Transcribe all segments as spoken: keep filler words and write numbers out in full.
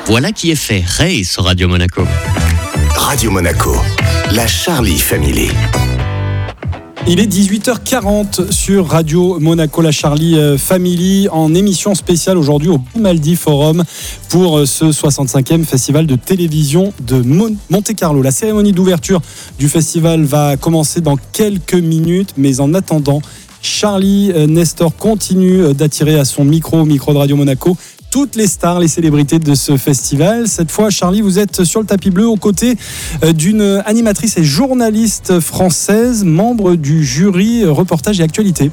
Voilà qui est fait. Ray sur Radio Monaco. Radio Monaco, la Charlie Family. Il est dix-huit heures quarante sur Radio Monaco, la Charlie Family, en émission spéciale aujourd'hui au Grimaldi Forum pour ce soixante-cinquième festival de télévision de Monte-Carlo. La cérémonie d'ouverture du festival va commencer dans quelques minutes, mais en attendant, Charlie Nestor continue d'attirer à son micro, micro de Radio Monaco, toutes les stars, les célébrités de ce festival. Cette fois, Charlie, vous êtes sur le tapis bleu aux côtés d'une animatrice et journaliste française, membre du jury reportage et actualité.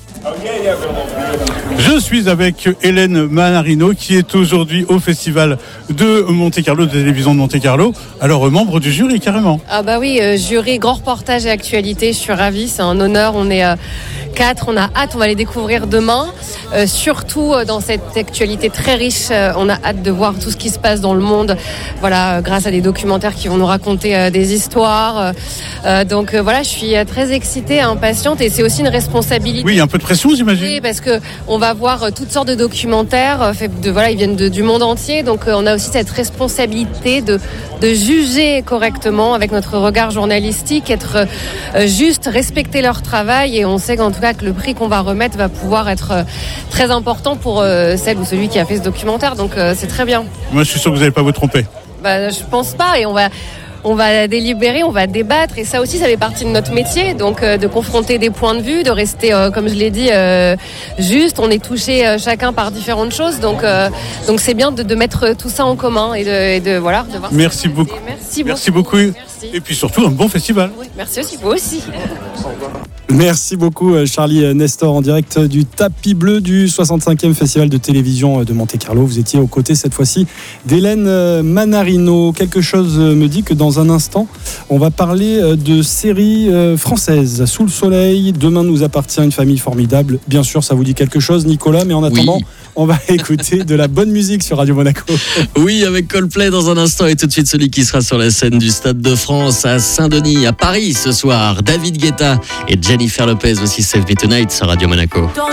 Je suis avec Hélène Manarino qui est aujourd'hui au festival de Monte-Carlo, de télévision de Monte-Carlo. Alors, membre du jury carrément. Ah bah oui, euh, jury grand reportage et actualité, je suis ravie, c'est un honneur. On est euh, quatre, on a hâte, on va les découvrir demain. Euh, surtout euh, dans cette actualité très riche, euh, on a hâte de voir tout ce qui se passe dans le monde. Voilà, euh, grâce à des documentaires qui vont nous raconter euh, des histoires. Euh, donc euh, voilà, je suis euh, très excitée, impatiente, et c'est aussi une responsabilité. Oui, il y a un peu de pression, j'imagine. Oui, parce que on va voir euh, toutes sortes de documentaires. Euh, fait de, voilà, ils viennent de, du monde entier, donc euh, on a aussi cette responsabilité de de juger correctement avec notre regard journalistique, être euh, juste, respecter leur travail, et on sait qu'en tout cas que le prix qu'on va remettre va pouvoir être euh, très important pour euh, celle ou celui qui a fait ce documentaire, donc euh, c'est très bien. Moi, je suis sûr que vous n'allez pas vous tromper. Bah, je pense pas, et on va on va délibérer, on va débattre, et ça aussi, ça fait partie de notre métier, donc euh, de confronter des points de vue, de rester, euh, comme je l'ai dit, euh, juste. On est touché euh, chacun par différentes choses, donc euh, donc c'est bien de, de mettre tout ça en commun et de, et de voilà. De voir merci beaucoup. Merci, merci beaucoup. beaucoup. Merci. Et puis surtout un bon festival. Oui, merci aussi, vous aussi. Merci beaucoup Charlie Nestor en direct du tapis bleu du soixante-cinquième festival de télévision de Monte-Carlo. Vous étiez aux côtés cette fois-ci d'Hélène Manarino. Quelque chose me dit que dans un instant, on va parler de séries françaises. Sous le soleil, Demain nous appartient, une famille formidable. Bien sûr, ça vous dit quelque chose, Nicolas, mais en attendant, oui. On va écouter de la bonne musique sur Radio Monaco. Oui, avec Coldplay dans un instant, et tout de suite celui qui sera sur la scène du Stade de France à Saint-Denis, à Paris ce soir. David Guetta et Jennifer Lopez aussi, Save Me Tonight sur Radio Monaco.